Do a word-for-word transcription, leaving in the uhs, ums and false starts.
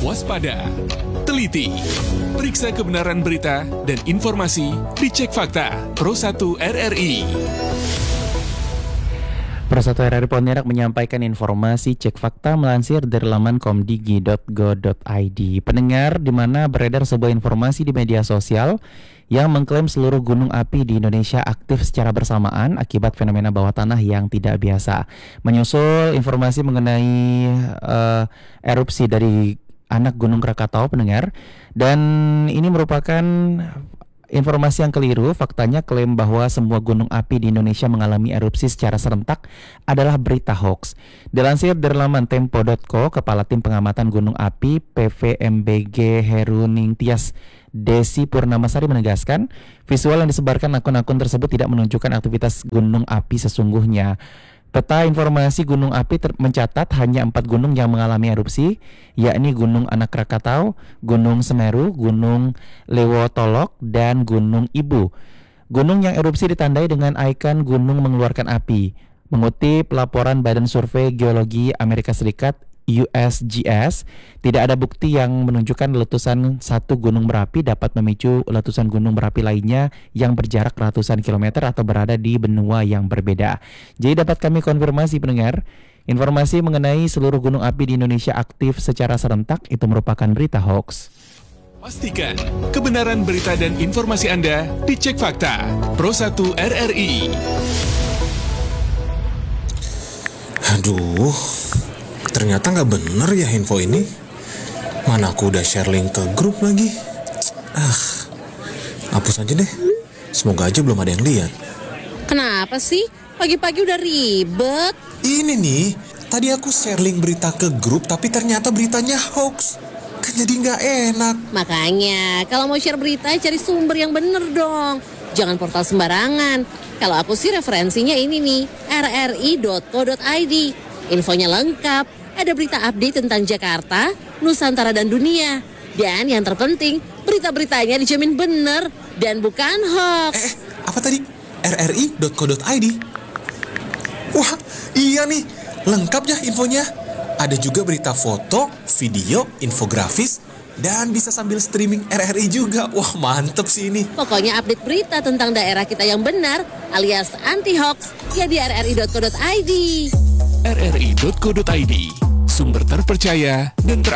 Waspada, teliti, periksa kebenaran berita dan informasi dicek fakta Pro satu R R I. Pro satu R R I Pontianak menyampaikan informasi cek fakta melansir dari laman komdigi dot go dot i d. Pendengar, di mana beredar sebuah informasi di media sosial yang mengklaim seluruh gunung api di Indonesia aktif secara bersamaan akibat fenomena bawah tanah yang tidak biasa. Menyusul informasi mengenai uh, erupsi dari anak Gunung Krakatau, pendengar, dan ini merupakan informasi yang keliru. Faktanya klaim bahwa semua gunung api di Indonesia mengalami erupsi secara serentak adalah berita hoax. Dilansir dari laman tempo dot co, Kepala Tim Pengamatan Gunung Api P V M B G Heru Ningtyas Desi Purnamasari menegaskan, visual yang disebarkan akun-akun tersebut tidak menunjukkan aktivitas gunung api sesungguhnya. Peta informasi gunung api ter- mencatat hanya empat gunung yang mengalami erupsi, yakni Gunung Anak Krakatau, Gunung Semeru, Gunung Lewotolok, dan Gunung Ibu. Gunung yang erupsi ditandai dengan ikon gunung mengeluarkan api. Mengutip laporan Badan Survei Geologi Amerika Serikat U S G S, tidak ada bukti yang menunjukkan letusan satu gunung berapi dapat memicu letusan gunung berapi lainnya yang berjarak ratusan kilometer atau berada di benua yang berbeda. Jadi dapat kami konfirmasi, pendengar, informasi mengenai seluruh gunung api di Indonesia aktif secara serentak itu merupakan berita hoax. Pastikan kebenaran berita dan informasi Anda dicek fakta Pro satu R R I. Aduh, ternyata nggak bener ya info ini. Mana aku udah share link ke grup lagi. Ah, hapus aja deh. Semoga aja belum ada yang lihat. Kenapa sih? Pagi-pagi udah ribet. Ini nih, tadi aku share link berita ke grup tapi ternyata beritanya hoax. Kan jadi nggak enak. Makanya, kalau mau share berita cari sumber yang bener dong. Jangan portal sembarangan. Kalau aku sih referensinya ini nih, r r i dot co dot i d. Infonya lengkap, ada berita update tentang Jakarta, Nusantara, dan dunia. Dan yang terpenting, berita-beritanya dijamin benar dan bukan hoax. Eh, apa tadi? r r i dot co dot i d. Wah, iya nih, lengkap ya infonya. Ada juga berita foto, video, infografis, dan bisa sambil streaming R R I juga. Wah, mantep sih ini. Pokoknya update berita tentang daerah kita yang benar alias anti-hoax ya di r r i dot co dot i d. r r i dot co dot i d, sumber terpercaya dan ter